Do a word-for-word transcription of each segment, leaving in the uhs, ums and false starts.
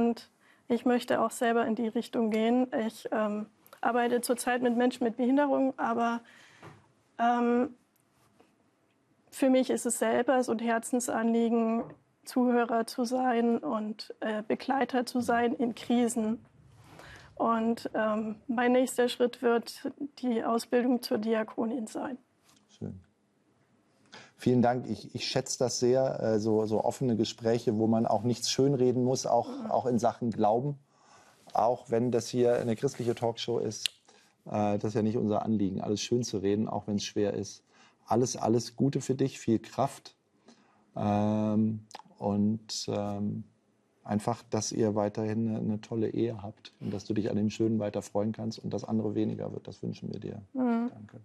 und ich möchte auch selber in die Richtung gehen. Ich ähm, arbeite zurzeit mit Menschen mit Behinderung, aber ähm, für mich ist es selber so ein Herzensanliegen, Zuhörer zu sein und äh, Begleiter zu sein in Krisen. Und ähm, mein nächster Schritt wird die Ausbildung zur Diakonin sein. Schön. Vielen Dank. Ich, ich schätze das sehr, äh, so, so offene Gespräche, wo man auch nichts schönreden muss, auch, mhm. auch in Sachen Glauben. Auch wenn das hier eine christliche Talkshow ist, äh, das ist ja nicht unser Anliegen, alles schön zu reden, auch wenn es schwer ist. Alles, alles Gute für dich, viel Kraft. Ähm, und ähm, einfach, dass ihr weiterhin eine, eine tolle Ehe habt und dass du dich an dem Schönen weiter freuen kannst und das andere weniger wird. Das wünschen wir dir. Mhm. Danke.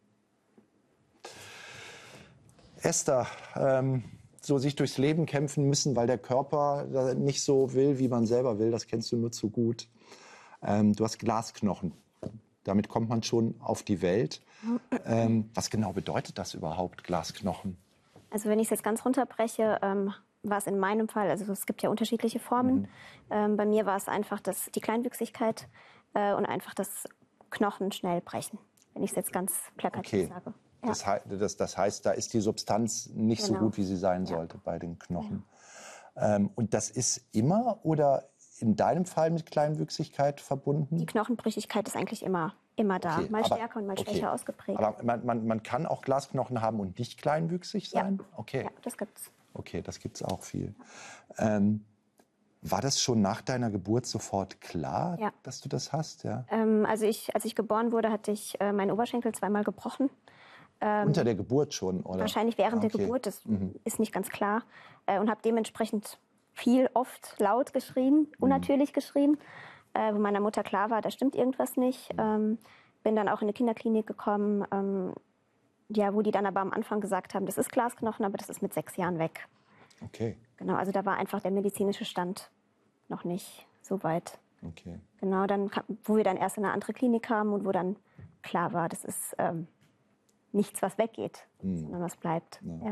Esther, ähm, so sich durchs Leben kämpfen müssen, weil der Körper nicht so will, wie man selber will, das kennst du nur zu gut. Ähm, du hast Glasknochen. Damit kommt man schon auf die Welt. Ähm, was genau bedeutet das überhaupt, Glasknochen? Also wenn ich es jetzt ganz runterbreche, ähm, war es in meinem Fall, also es gibt ja unterschiedliche Formen. Mhm. Ähm, bei mir war es einfach das, die Kleinwüchsigkeit äh, und einfach das Knochen schnell brechen, wenn ich es jetzt ganz plakativ okay. sage. Ja. Das, das, das heißt, da ist die Substanz nicht genau. so gut, wie sie sein ja. sollte bei den Knochen. Ja. Ähm, und das ist immer oder in deinem Fall mit Kleinwüchsigkeit verbunden? Die Knochenbrüchigkeit ist eigentlich immer, immer da. Okay, mal aber, stärker und mal okay. schwächer ausgeprägt. Aber man, man, man kann auch Glasknochen haben und nicht kleinwüchsig sein? Ja, okay. ja das gibt's. Okay, das gibt's auch viel. Ähm, war das schon nach deiner Geburt sofort klar, ja. dass du das hast? Ja? Ähm, also ich, als ich geboren wurde, hatte ich äh, meinen Oberschenkel zweimal gebrochen. Ähm, Unter der Geburt schon, oder? Wahrscheinlich während okay. der Geburt, das mhm. ist nicht ganz klar. Äh, und habe dementsprechend viel, oft laut geschrien, unnatürlich mhm. geschrien, äh, wo meiner Mutter klar war, da stimmt irgendwas nicht. Mhm. Ähm, bin dann auch in eine Kinderklinik gekommen, ähm, ja, wo die dann aber am Anfang gesagt haben, das ist Glasknochen, aber das ist mit sechs Jahren weg. Okay. Genau, also da war einfach der medizinische Stand noch nicht so weit. Okay. Genau, dann kam, wo wir dann erst in eine andere Klinik kamen und wo dann klar war, das ist ähm, nichts, was weggeht, mhm. sondern was bleibt. Ja. Ja.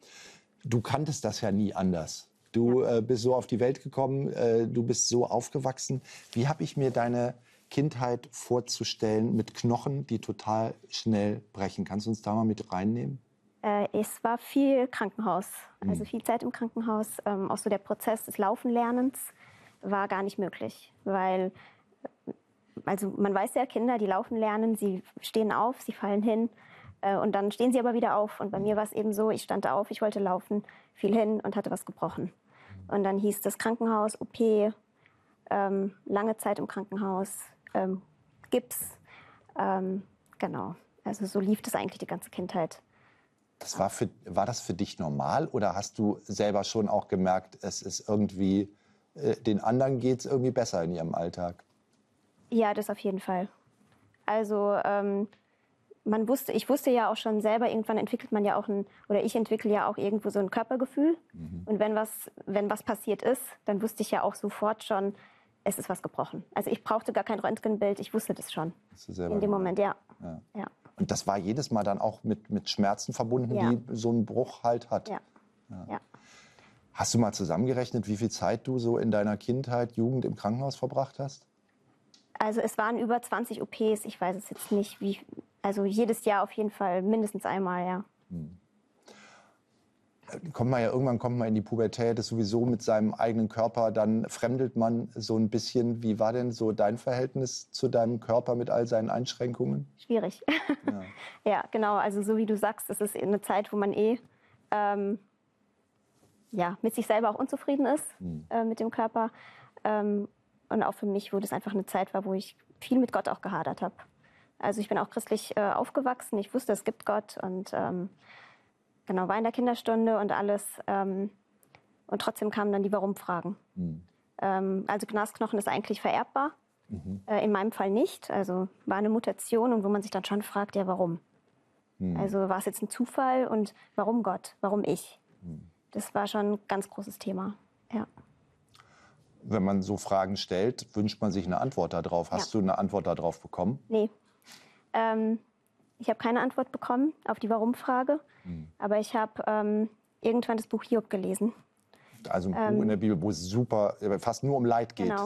Du kanntest das ja nie anders. Du ja. äh, bist so auf die Welt gekommen, äh, du bist so aufgewachsen. Wie habe ich mir deine Kindheit vorzustellen mit Knochen, die total schnell brechen? Kannst du uns da mal mit reinnehmen? Äh, es war viel Krankenhaus, also viel Zeit im Krankenhaus. Ähm, auch so der Prozess des Laufenlernens war gar nicht möglich, weil also man weiß ja, Kinder, die laufen lernen, sie stehen auf, sie fallen hin äh, und dann stehen sie aber wieder auf. Und bei mir war es eben so, ich stand auf, ich wollte laufen, fiel hin und hatte was gebrochen. Und dann hieß das Krankenhaus, O P, ähm, lange Zeit im Krankenhaus, ähm, Gips, ähm, genau. Also so lief das eigentlich die ganze Kindheit. Das war, für, war das für dich normal oder hast du selber schon auch gemerkt, es ist irgendwie, äh, den anderen geht es irgendwie besser in ihrem Alltag? Ja, das auf jeden Fall. Also ähm, man wusste, ich wusste ja auch schon selber, irgendwann entwickelt man ja auch ein, oder ich entwickle ja auch irgendwo so ein Körpergefühl. Mhm. Und wenn was, wenn was passiert ist, dann wusste ich ja auch sofort schon, es ist was gebrochen. Also ich brauchte gar kein Röntgenbild, ich wusste das schon. Das in dem gemacht. Moment, ja. Ja. ja. Und das war jedes Mal dann auch mit, mit Schmerzen verbunden, ja. die so ein Bruch halt hat. Ja. Ja. Ja. Hast du mal zusammengerechnet, wie viel Zeit du so in deiner Kindheit, Jugend im Krankenhaus verbracht hast? Also es waren über zwanzig O Ps, ich weiß es jetzt nicht, wie, also jedes Jahr auf jeden Fall mindestens einmal, ja. Hm. Kommt man ja, irgendwann kommt man in die Pubertät, ist sowieso mit seinem eigenen Körper, dann fremdelt man so ein bisschen. Wie war denn so dein Verhältnis zu deinem Körper mit all seinen Einschränkungen? Schwierig. Ja, ja genau, also so wie du sagst, das ist eine Zeit, wo man eh ähm, ja, mit sich selber auch unzufrieden ist, hm. äh, mit dem Körper. Ähm, Und auch für mich, wo das einfach eine Zeit war, wo ich viel mit Gott auch gehadert habe. Also ich bin auch christlich äh, aufgewachsen. Ich wusste, es gibt Gott und ähm, genau, war in der Kinderstunde und alles. Ähm, und trotzdem kamen dann die Warum-Fragen. Mhm. Ähm, also Glasknochen ist eigentlich vererbbar. Mhm. Äh, in meinem Fall nicht. Also war eine Mutation und wo man sich dann schon fragt, ja warum? Mhm. Also war es jetzt ein Zufall und warum Gott? Warum ich? Mhm. Das war schon ein ganz großes Thema, ja. Wenn man so Fragen stellt, wünscht man sich eine Antwort darauf. Hast ja. du eine Antwort darauf bekommen? Nee. Ähm, ich habe keine Antwort bekommen auf die Warum-Frage. Hm. Aber ich habe ähm, irgendwann das Buch Hiob gelesen. Also ein ähm, Buch in der Bibel, wo es super, fast nur um Leid geht. Genau.